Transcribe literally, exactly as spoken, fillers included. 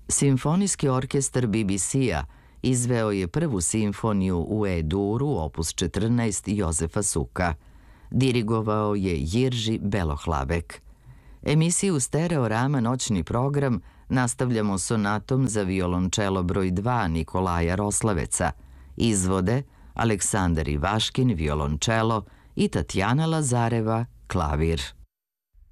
Simfonijski orkestar B B C-a izveo je prvu simfoniju u E-duru, opus četrnaest Jozefa Suka. Dirigovao je Jirži Belohlavek. Emisiju Stereorama noćni program nastavljamo sonatom za violončelo broj dva Nikolaja Roslaveca. Izvode Aleksandar Ivaškin, violončelo, i Tatjana Lazareva, klavir.